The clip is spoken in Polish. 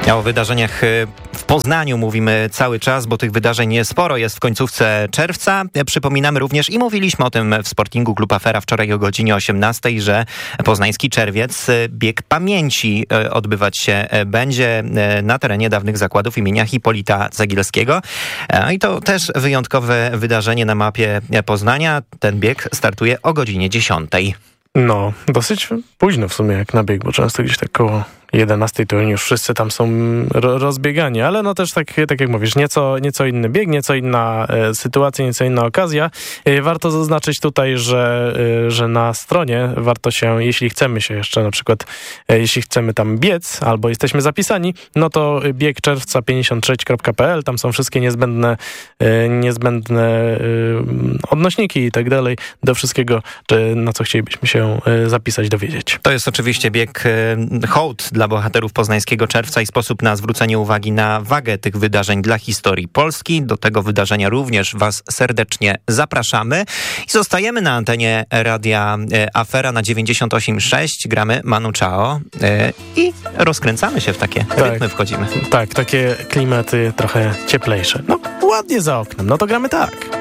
O wydarzeniach w Poznaniu mówimy cały czas, bo tych wydarzeń sporo jest w końcówce czerwca. Przypominamy również i mówiliśmy o tym w Sportingu Klub Afera wczoraj o godzinie 18, że Poznański Czerwiec, bieg pamięci odbywać się będzie na terenie dawnych zakładów imienia Hipolita Cegielskiego. I to też wyjątkowe wydarzenie na mapie Poznania. Ten bieg startuje o godzinie 10. No, dosyć późno w sumie jak na bieg, bo często gdzieś tak koło 11 to już wszyscy tam są rozbiegani, ale no też tak jak mówisz, nieco inny bieg, nieco inna sytuacja, nieco inna okazja. Warto zaznaczyć tutaj, że na stronie warto się, jeśli chcemy się jeszcze na przykład, jeśli chcemy tam biec albo jesteśmy zapisani, no to biegczerwca56.pl, tam są wszystkie niezbędne odnośniki i tak dalej do wszystkiego, na co chcielibyśmy się zapisać, dowiedzieć. To jest oczywiście bieg hołd dla bohaterów Poznańskiego Czerwca i sposób na zwrócenie uwagi na wagę tych wydarzeń dla historii Polski. Do tego wydarzenia również Was serdecznie zapraszamy. I zostajemy na antenie Radia Afera na 98,6. Gramy Manu Chao i rozkręcamy się w takie rytmy, wchodzimy. Tak, takie klimaty trochę cieplejsze. No, ładnie za oknem. No to gramy tak.